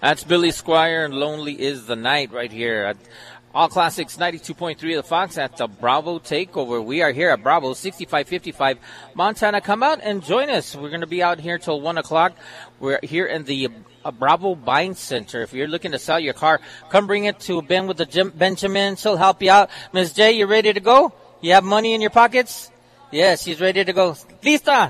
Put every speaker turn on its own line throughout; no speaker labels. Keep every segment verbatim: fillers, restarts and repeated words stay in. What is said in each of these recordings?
That's Billy Squier and Lonely is the Night right here at All Classics ninety-two point three of the Fox at the Bravo Takeover. We are here at Bravo, sixty-five fifty-five Montana. Come out and join us. We're going to be out here till one o'clock. We're here in the uh, Bravo Buying Center. If you're looking to sell your car, come bring it to Ben with the Jim Benjamin. She'll help you out. Miss J, you ready to go? You have money in your pockets? Yes, she's ready to go. Lista!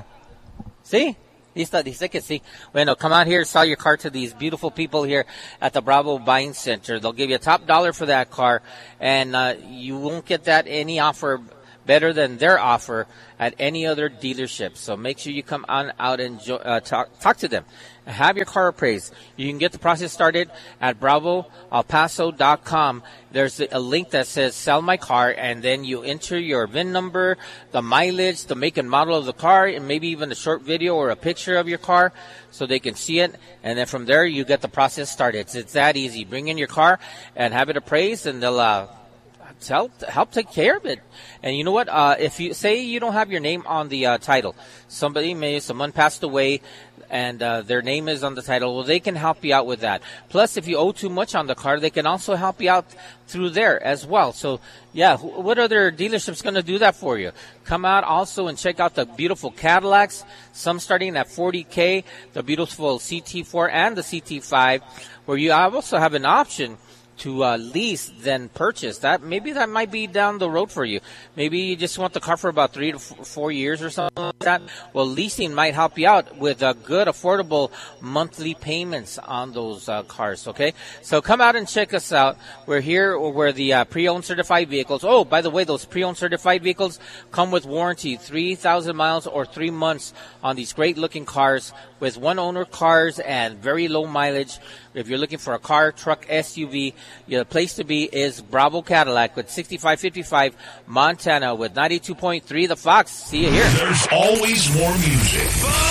See? Lista, dice que sí. Bueno, come out here, sell your car to these beautiful people here at the Bravo Buying Center. They'll give you a top dollar for that car, and uh, you won't get that any offer better than their offer at any other dealership. So make sure you come on out and jo- uh, talk, talk to them. Have your car appraised. You can get the process started at bravo el paso dot com. There's a link that says sell my car, and then you enter your V I N number, the mileage, the make and model of the car, and maybe even a short video or a picture of your car so they can see it. And then from there, you get the process started. It's, it's that easy. Bring in your car and have it appraised, and they'll uh, help, help take care of it. And you know what? Uh, if you say you don't have your name on the uh, title, somebody may, someone passed away, and uh, their name is on the title, well, they can help you out with that. Plus, if you owe too much on the car, they can also help you out through there as well. So, yeah, wh- what other dealership's going to do that for you? Come out also and check out the beautiful Cadillacs, some starting at forty K, the beautiful C T four and the C T five, where you also have an option to uh, lease then purchase. That maybe that might be down the road for you. Maybe you just want the car for about three to f- four years or something like that. Well, leasing might help you out with uh, good, affordable monthly payments on those uh, cars, okay? So come out and check us out. We're here where the uh, pre-owned certified vehicles. Oh, by the way, those pre-owned certified vehicles come with warranty, three thousand miles or three months on these great-looking cars with one-owner cars and very low mileage. If you're looking for a car, truck, S U V, the place to be is Bravo Cadillac with sixty-five fifty-five Montana with ninety-two point three The Fox. See you here.
There's always more music.